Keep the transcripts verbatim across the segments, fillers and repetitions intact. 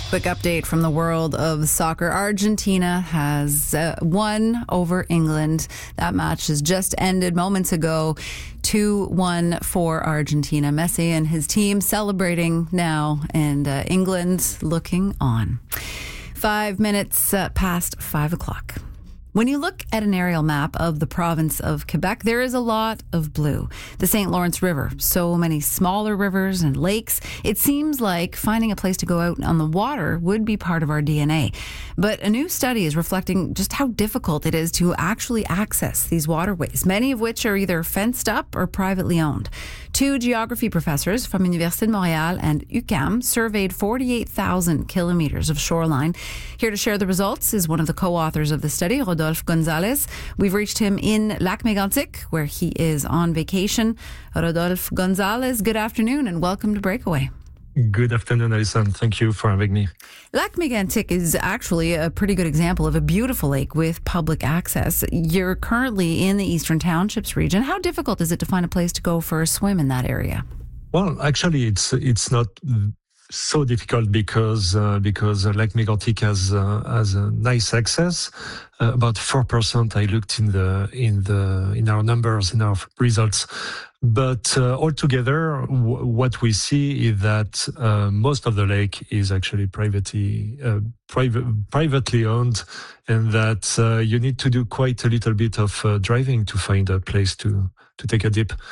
Quick update from the world of soccer. Argentina has uh, won over England. That match has just ended moments ago. two one for Argentina. Messi and his team celebrating now, and uh, England looking on. Five minutes uh, past five o'clock. When you look at an aerial map of the province of Quebec, there is a lot of blue. The Saint Lawrence River, so many smaller rivers and lakes. It seems like finding a place to go out on the water would be part of our D N A. But a new study is reflecting just how difficult it is to actually access these waterways, many of which are either fenced up or privately owned. Two geography professors from Université de Montréal and U Q A M surveyed forty-eight thousand kilometers of shoreline. Here to share the results is one of the co-authors of the study, Rodolphe Gonzalez. We've reached him in Lac-Mégantic, where he is on vacation. Rodolphe Gonzalez, good afternoon and welcome to Breakaway. Good afternoon, Alison. Thank you for having me. Lac-Mégantic is actually a pretty good example of a beautiful lake with public access. You're currently in the Eastern Townships region. How difficult is it to find a place to go for a swim in that area? Well, actually, it's it's not so difficult because uh, because Lac-Mégantic has uh, has a nice access. Uh, about four percent. I looked in the in the in our numbers in our results. But uh, altogether, w- what we see is that uh, most of the lake is actually privately uh, private, privately owned, and that uh, you need to do quite a little bit of uh, driving to find a place to to take a dip.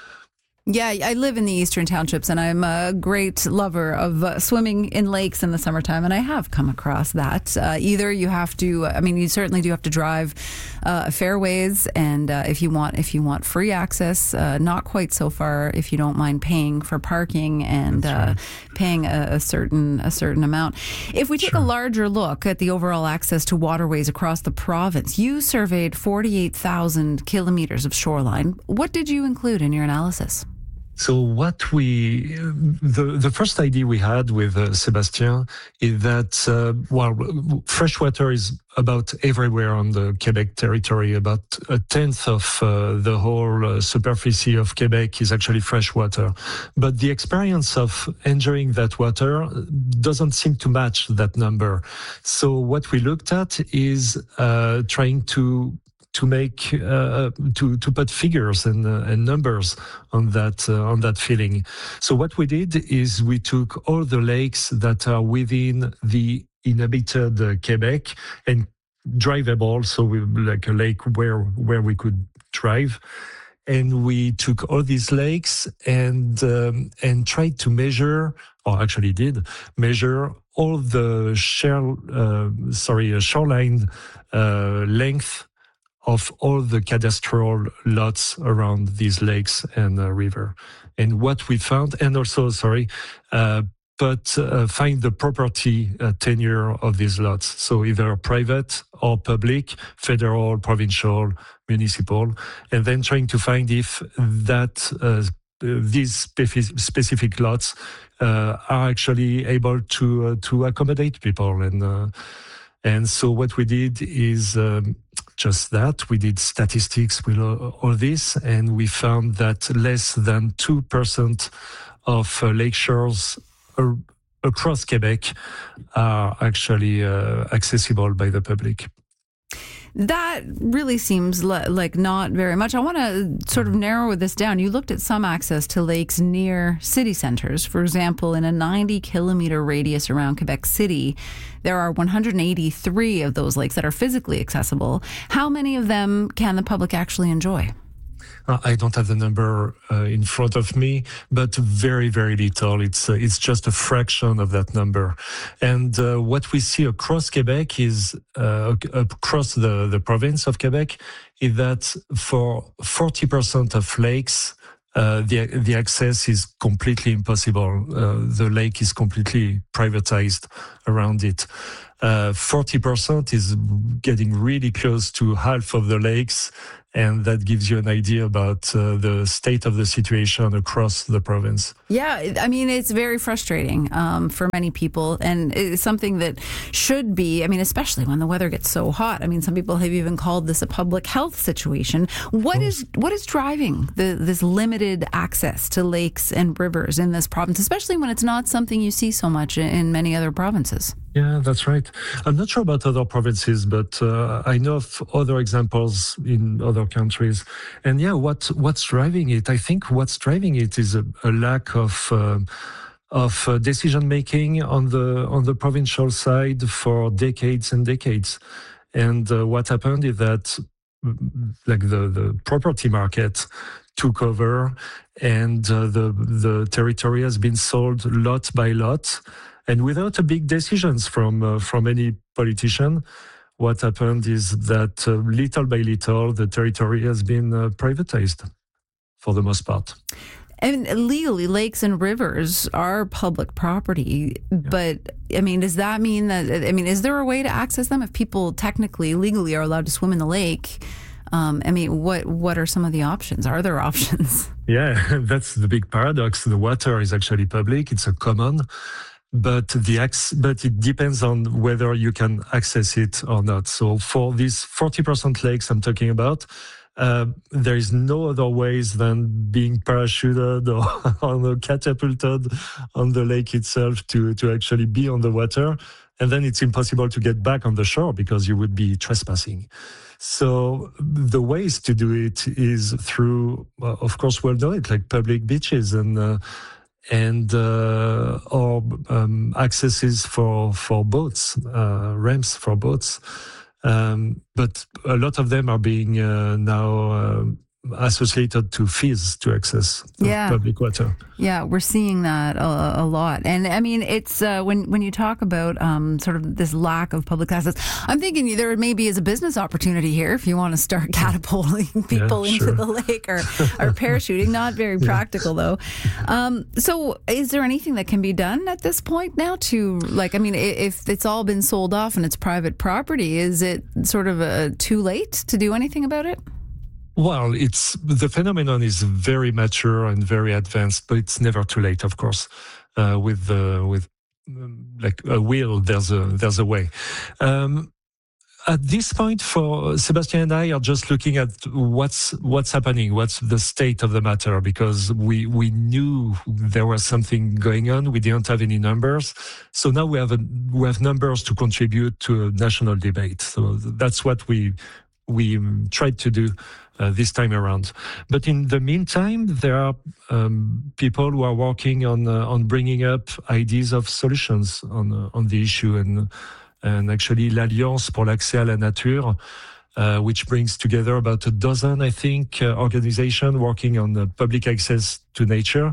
Yeah, I live in the Eastern Townships, and I'm a great lover of uh, swimming in lakes in the summertime, and I have come across that. Uh, either you have to, I mean, you certainly do have to drive uh, fairways, and uh, if you want, if you want free access, uh, not quite so far if you don't mind paying for parking and uh, right. paying a, a certain a certain amount. If we take sure. a larger look at the overall access to waterways across the province, you surveyed forty-eight thousand kilometers of shoreline. What did you include in your analysis? So what we, the, the first idea we had with uh, Sébastien is that, uh, well, freshwater is about everywhere on the Quebec territory. About a tenth of uh, the whole uh, superficie of Quebec is actually freshwater. But the experience of enjoying that water doesn't seem to match that number. So what we looked at is uh, trying to to make uh, to to put figures and uh, and numbers on that uh, on that feeling. So what we did is we took all the lakes that are within the inhabited uh, Quebec and drivable, so we like a lake where where we could drive, and we took all these lakes and um, and tried to measure, or actually did measure all the shell uh, sorry uh, shoreline uh, length of all the cadastral lots around these lakes and uh, river. And what we found, and also, sorry, uh, but uh, find the property uh, tenure of these lots. So either private or public, federal, provincial, municipal, and then trying to find if that uh, these specific, specific lots uh, are actually able to uh, to accommodate people. And uh, and so what we did is um, just that. We did statistics with all, all this, and we found that less than two percent of uh, lake shores ar- across Quebec are actually uh, accessible by the public. That really seems le- like not very much. I want to sort of narrow this down. You looked at some access to lakes near city centers. For example, in a ninety kilometer radius around Quebec City, there are one hundred eighty-three of those lakes that are physically accessible. How many of them can the public actually enjoy? I don't have the number uh, in front of me, but very, very little. It's uh, it's just a fraction of that number. And uh, what we see across Quebec is, uh, across the, the province of Quebec, is that for forty percent of lakes, uh, the the access is completely impossible. Uh, the lake is completely privatized around it. Uh, forty percent is getting really close to half of the lakes, and that gives you an idea about uh, the state of the situation across the province. Yeah, I mean, it's very frustrating um, for many people, and it's something that should be, I mean, especially when the weather gets so hot. I mean, some people have even called this a public health situation. What is what is driving the, this limited access to lakes and rivers in this province, especially when it's not something you see so much in many other provinces? Yeah, that's right. I'm not sure about other provinces, but uh, I know of other examples in other countries. And yeah, what what's driving it? I think what's driving it is a, a lack of uh, of uh, decision making on the on the provincial side for decades and decades. And uh, what happened is that, like the the property market took over, and uh, the the territory has been sold lot by lot. And without a big decisions from uh, from any politician, what happened is that uh, little by little, the territory has been uh, privatized for the most part. And legally, lakes and rivers are public property. Yeah. But, I mean, does that mean that, I mean, is there a way to access them if people technically, legally are allowed to swim in the lake? Um, I mean, what what are some of the options? Are there options? Yeah, that's the big paradox. The water is actually public. It's a common. But the but it depends on whether you can access it or not. So for these forty percent lakes I'm talking about, uh, there is no other ways than being parachuted or, or catapulted on the lake itself to, to actually be on the water. And then it's impossible to get back on the shore because you would be trespassing. So the ways to do it is through, uh, of course, well known, like public beaches and uh, and uh, or um, accesses for for boats, uh, ramps for boats, um, but a lot of them are being uh, now uh, associated to fees to access yeah. public water. Yeah, we're seeing that a, a lot. And I mean, it's uh, when when you talk about um, sort of this lack of public access, I'm thinking there maybe is a business opportunity here if you want to start catapulting people yeah, into sure. the lake or, or parachuting. Not very practical, yeah. though. Um, so is there anything that can be done at this point now to, like, I mean, if it's all been sold off and it's private property, is it sort of uh, too late to do anything about it? Well, it's the phenomenon is very mature and very advanced, but it's never too late, of course. Uh, with uh, with um, like a will, there's a there's a way. Um, at this point, for Sébastien and I are just looking at what's what's happening, what's the state of the matter, because we we knew there was something going on. We didn't have any numbers, so now we have a, we have numbers to contribute to a national debate. So that's what we we tried to do. Uh, this time around. But in the meantime, there are um, people who are working on uh, on bringing up ideas of solutions on uh, on the issue, and and actually l'Alliance pour l'accès à la nature, uh, which brings together about a dozen, I think, uh, organizations working on uh, public access to nature,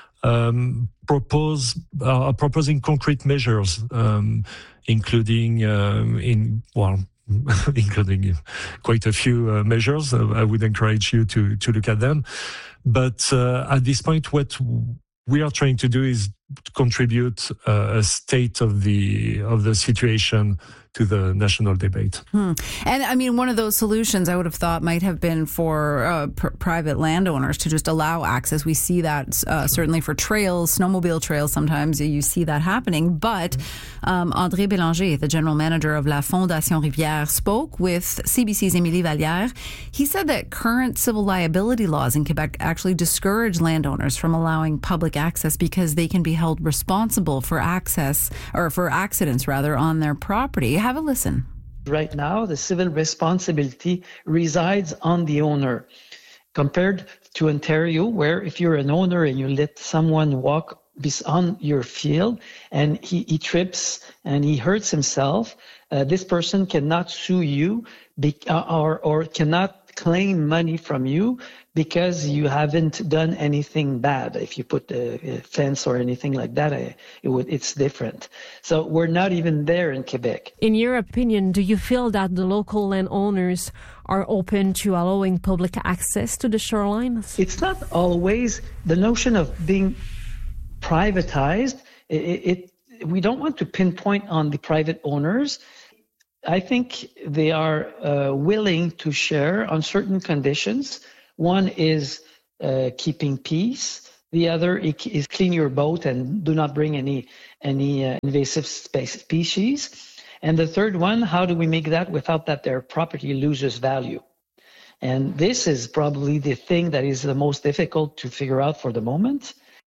um, propose are proposing concrete measures, um, including um, in well. including quite a few uh, measures. Uh, I would encourage you to to look at them. But uh, at this point, what we are trying to do is contribute uh, a state of the of the situation to the national debate. Hmm. And I mean, one of those solutions I would have thought might have been for uh, pr- private landowners to just allow access. We see that uh, certainly for trails, snowmobile trails, sometimes you see that happening. But um, André Bélanger, the general manager of La Fondation Rivière, spoke with C B C's Émilie Vallière. He said that current civil liability laws in Quebec actually discourage landowners from allowing public access because they can be held responsible for access or for accidents rather on their property. Have a listen. Right now, the civil responsibility resides on the owner, compared to Ontario, where if you're an owner and you let someone walk on your field and he, he trips and he hurts himself, uh, this person cannot sue you be, or, or cannot claim money from you because you haven't done anything bad. If you put a, a fence or anything like that, it would, it's different. So we're not even there in Quebec. In your opinion, do you feel that the local landowners are open to allowing public access to the shorelines? It's not always the notion of being privatized. It, it, we don't want to pinpoint on the private owners. I think they are uh, willing to share on certain conditions. One is uh, keeping peace. The other is clean your boat and do not bring any any uh, invasive species. And the third one, how do we make that without that their property loses value? And this is probably the thing that is the most difficult to figure out for the moment.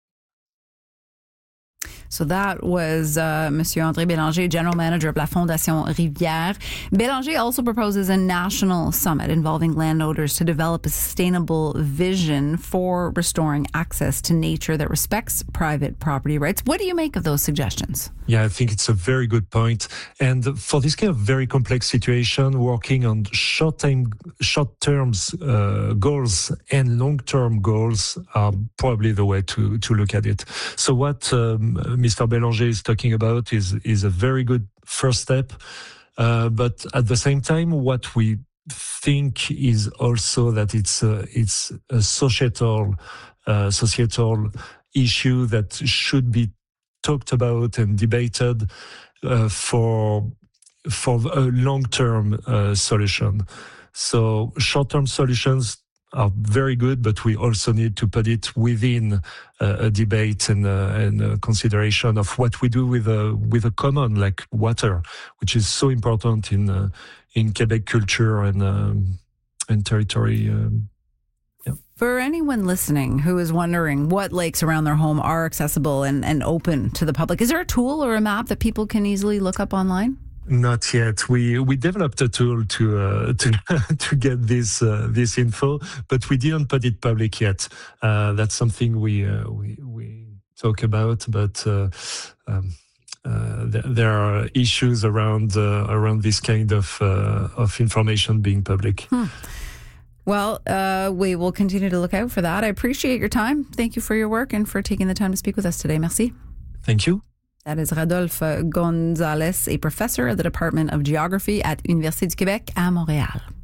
So that was uh, Monsieur André Bélanger, General Manager of La Fondation Rivière. Bélanger also proposes a national summit involving landowners to develop a sustainable vision for restoring access to nature that respects private property rights. What do you make of those suggestions? Yeah, I think it's a very good point. And for this kind of very complex situation, working on short-term short-term uh, goals and long-term goals are probably the way to, to look at it. So what um, Mister Bélanger is talking about is, is a very good first step. Uh, but at the same time, what we think is also that it's a, it's a societal, uh, societal issue that should be talked about and debated uh, for for a long-term uh, solution. So short-term solutions are very good, but we also need to put it within uh, a debate and, uh, and a consideration of what we do with a with a common like water, which is so important in uh, in Quebec culture and um, and territory. Um, yeah. For anyone listening who is wondering what lakes around their home are accessible and, and open to the public, is there a tool or a map that people can easily look up online? Not yet. We we developed a tool to uh, to to get this uh, this info, but we didn't put it public yet. Uh, that's something we uh, we we talk about, but uh, um, uh, th- there are issues around uh, around this kind of uh, of information being public. Hmm. Well, uh, we will continue to look out for that. I appreciate your time. Thank you for your work and for taking the time to speak with us today. Merci. Thank you. That is Rodolphe Gonzalez, a professor at the Department of Geography at Université du Québec à Montréal.